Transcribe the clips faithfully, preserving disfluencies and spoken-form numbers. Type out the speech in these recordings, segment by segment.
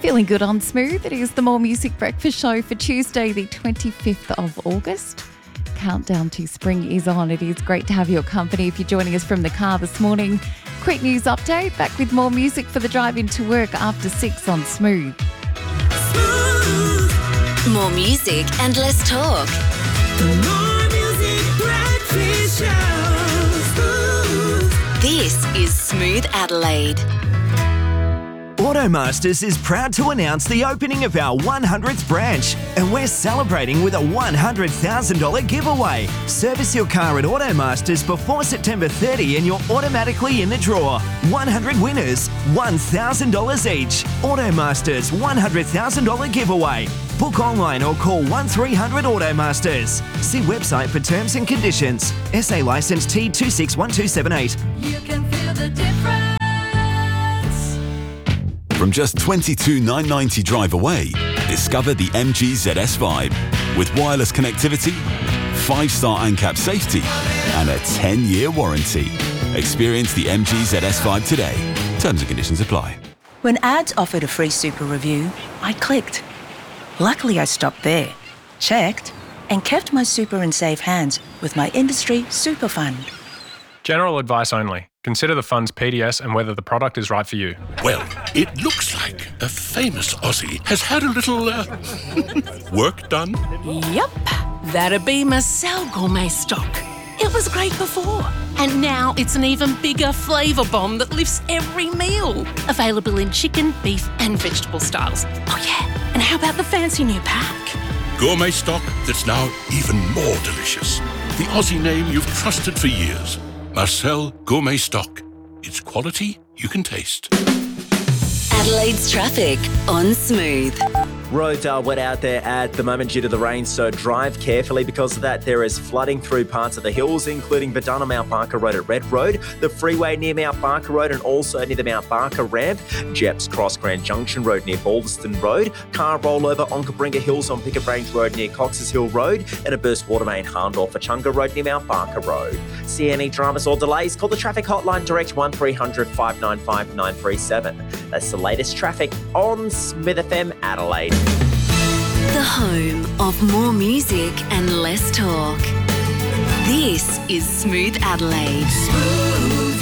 Feeling good on Smooth. It is the More Music Breakfast Show for Tuesday, the twenty-fifth of August. Countdown to spring is on. It is great to have your company if you're joining us from the car this morning. Quick news update. Back with more music for the drive into work after six on Smooth. Smooth. More music and less talk. The More Music Breakfast Show. Smooth. This is Smooth Adelaide. Automasters is proud to announce the opening of our one hundredth branch, and we're celebrating with a one hundred thousand dollars giveaway. Service your car at Automasters before September thirtieth and you're automatically in the draw. one hundred winners, one thousand dollars each. Automasters one hundred thousand dollars giveaway. Book online or call one three hundred Automasters. See website for terms and conditions. S A licence T two six one two seven eight. You can feel the difference. From just twenty-two thousand nine hundred ninety drive away, discover the M G Z S Vibe. With wireless connectivity, five-star ANCAP safety, and a ten-year warranty. Experience the M G Z S Vibe today. Terms and conditions apply. When ads offered a free super review, I clicked. Luckily, I stopped there, checked, and kept my super in safe hands with my industry super fund. General advice only. Consider the fund's P D S and whether the product is right for you. Well, it looks like a famous Aussie has had a little uh, work done. Yep, that'd be Marcel Gourmet Stock. It was great before, and now it's an even bigger flavour bomb that lifts every meal. Available in chicken, beef and vegetable styles. Oh yeah, and how about the fancy new pack? Gourmet Stock that's now even more delicious. The Aussie name you've trusted for years. Marcel Gourmet Stock. It's quality you can taste. Adelaide's traffic on Smooth. Roads are wet out there at the moment due to the rain, so drive carefully. Because of that, there is flooding through parts of the hills, including Verdun Mount Barker Road at Red Road, the freeway near Mount Barker Road, and also near the Mount Barker ramp, Jeps Cross Grand Junction Road near Balderston Road, car rollover on Cabringa Hills on Picket Range Road near Cox's Hill Road, and a burst water main Harndorf for Chunga Road near Mount Barker Road. See any dramas or delays? Call the traffic hotline direct one three hundred five nine five nine three seven. That's the latest traffic on Smith F M Adelaide. The home of more music and less talk. This is Smooth Adelaide. Smooth.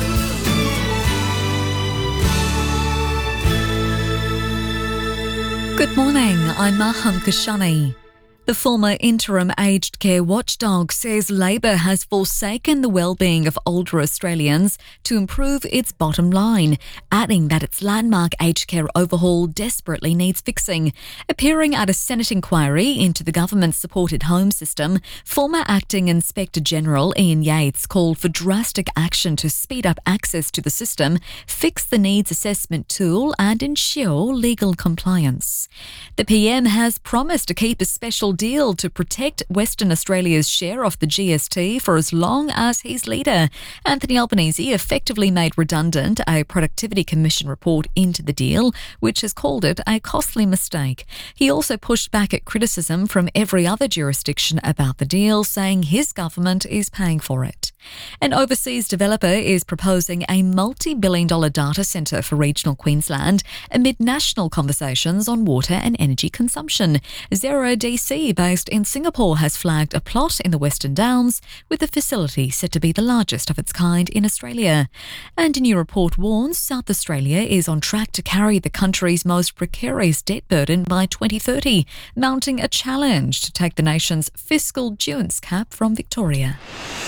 Good morning, I'm Maham Kashani. The former interim aged care watchdog says Labor has forsaken the well-being of older Australians to improve its bottom line, adding that its landmark aged care overhaul desperately needs fixing. Appearing at a Senate inquiry into the government-supported home system, former Acting Inspector General Ian Yates called for drastic action to speed up access to the system, fix the needs assessment tool and ensure legal compliance. The P M has promised to keep a special deal to protect Western Australia's share of the G S T for as long as he's leader. Anthony Albanese effectively made redundant a Productivity Commission report into the deal, which has called it a costly mistake. He also pushed back at criticism from every other jurisdiction about the deal, saying his government is paying for it. An overseas developer is proposing a multi-billion dollar data centre for regional Queensland amid national conversations on water and energy consumption. Zero D C, based in Singapore, has flagged a plot in the Western Downs, with the facility set to be the largest of its kind in Australia. And a new report warns South Australia is on track to carry the country's most precarious debt burden by twenty thirty, mounting a challenge to take the nation's fiscal Dunes cap from Victoria.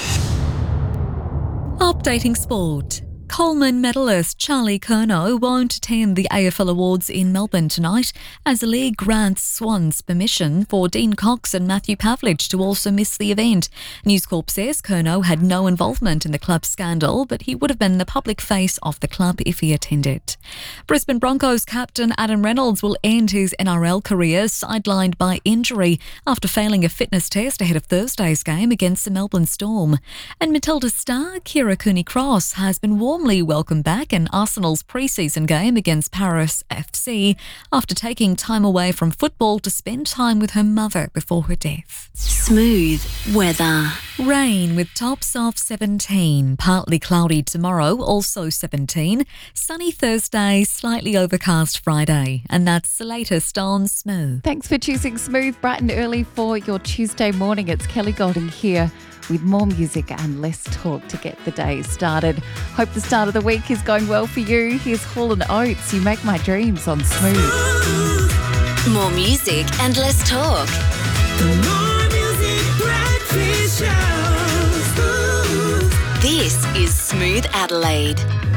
Updating sport. Coleman medalist Charlie Curnow won't attend the A F L Awards in Melbourne tonight as the league grants Swans permission for Dean Cox and Matthew Pavlich to also miss the event. News Corp says Curnow had no involvement in the club scandal, but he would have been the public face of the club if he attended. Brisbane Broncos captain Adam Reynolds will end his N R L career sidelined by injury after failing a fitness test ahead of Thursday's game against the Melbourne Storm. And Matilda star Kira Cooney-Cross has been warm warmly welcomed back in Arsenal's pre-season game against Paris F C after taking time away from football to spend time with her mother before her death. Smooth weather. Rain with tops of seventeen. Partly cloudy tomorrow, also seventeen. Sunny Thursday, slightly overcast Friday. And that's the latest on Smooth. Thanks for choosing Smooth bright and early for your Tuesday morning. It's Kelly Golding here with more music and less talk to get the day started. Hope the start of the week is going well for you. Here's Hall and Oates, You Make My Dreams on Smooth. More music and less talk. More music breakfast show. This is Smooth Adelaide.